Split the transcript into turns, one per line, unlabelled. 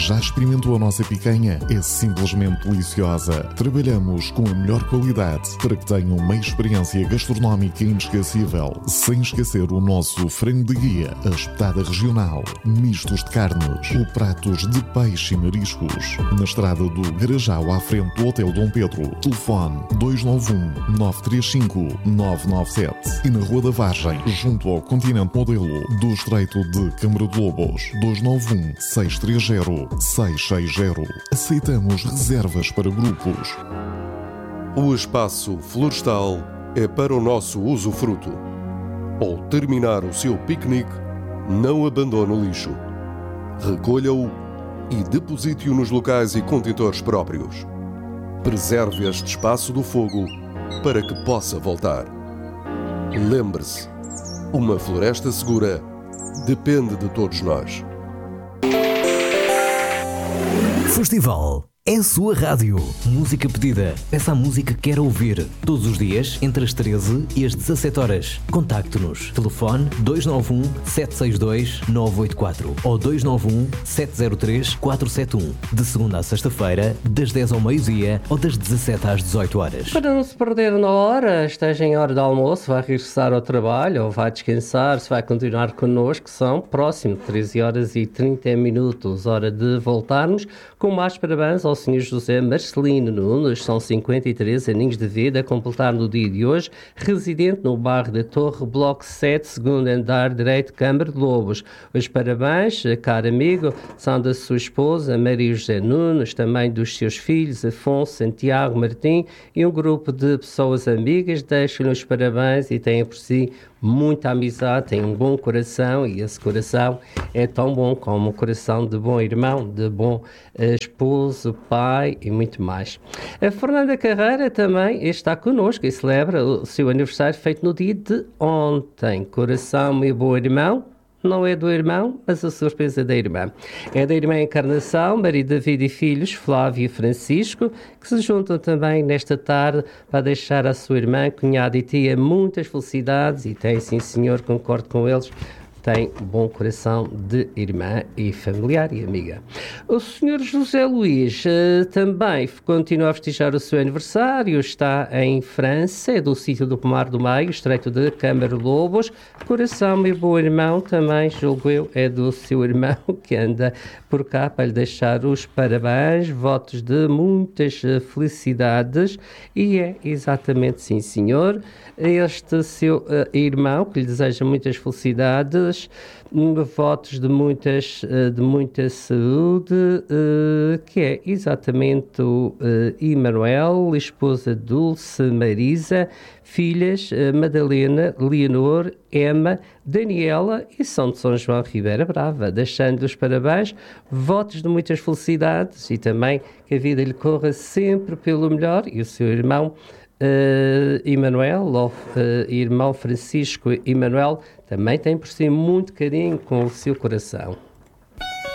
Já experimentou a nossa picanha? É simplesmente deliciosa. Trabalhamos com a melhor qualidade para que tenha uma experiência gastronómica inesquecível. Sem esquecer o nosso frango de guia, a espetada regional, mistos de carnes ou pratos de peixe e mariscos. Na estrada do Garajal, à frente do Hotel Dom Pedro. Telefone 291-935-997. E na Rua da Vargem, junto ao Continente Modelo do Estreito de Câmara de Lobos. 291-630-660. Aceitamos reservas para grupos.
O espaço florestal é para o nosso usufruto. Ao terminar o seu piquenique, não abandone o lixo. Recolha-o e deposite-o nos locais e contentores próprios. Preserve este espaço do fogo para que possa voltar. Lembre-se, uma floresta segura depende de todos nós.
Festival é a sua rádio. Música pedida. Peça a música que quer ouvir. Todos os dias, entre as 13 e as 17 horas. Contacte-nos. Telefone 291-762-984 ou 291-703-471. De segunda a sexta-feira, das 10 ao meio-dia ou das 17 às 18 horas.
Para não se perder na hora, esteja em hora de almoço, vai regressar ao trabalho ou vai descansar, se vai continuar connosco, são próximo 13 horas e 30 minutos. Hora de voltarmos com mais parabéns ao Sr. José Marcelino Nunes, são 53 aninhos de vida, a completar no dia de hoje, residente no bairro da Torre, bloco 7, segundo andar direito, Câmara de Lobos. Os parabéns, caro amigo, são da sua esposa, Maria José Nunes, também dos seus filhos, Afonso, Santiago, Martim, e um grupo de pessoas amigas. Deixem-lhe os parabéns e tenham por si muita amizade, tem um bom coração e esse coração é tão bom como o coração de bom irmão, de bom esposo, pai e muito mais. A Fernanda Carreira também está connosco e celebra o seu aniversário feito no dia de ontem. Coração, meu bom irmão. Não é do irmão, mas a surpresa é da irmã. É da irmã Encarnação, marido David e filhos, Flávio e Francisco, que se juntam também nesta tarde para deixar à sua irmã, cunhada e tia muitas felicidades e tem, sim senhor, concordo com eles, tem bom coração de irmã e familiar e amiga. O Sr. José Luís também continua a festejar o seu aniversário, está em França, é do sítio do Pomar do Meio, estreito de Câmara Lobos. Coração, meu bom irmão, também, julgo eu, é do seu irmão que anda por cá para lhe deixar os parabéns, votos de muitas felicidades e é exatamente, sim senhor, este seu irmão que lhe deseja muitas felicidades, votos de muita saúde, que é exatamente o Emanuel, esposa Dulce Marisa, filhas Madalena, Leonor, Emma, Daniela e São de São João Ribeira Brava, deixando-lhe os parabéns, votos de muitas felicidades e também que a vida lhe corra sempre pelo melhor e o seu irmão Emanuel, irmão Francisco Emanuel, também tem por si muito carinho com o seu coração.